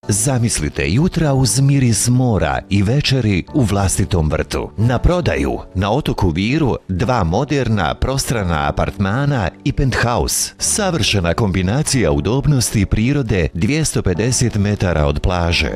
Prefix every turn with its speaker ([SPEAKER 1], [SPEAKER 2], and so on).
[SPEAKER 1] Zamislite jutra uz miris mora i večeri u vlastitom vrtu. Na prodaju na otoku Viru 2 moderna prostrana apartmana i penthouse. Savršena kombinacija udobnosti i prirode 250 metara od plaže.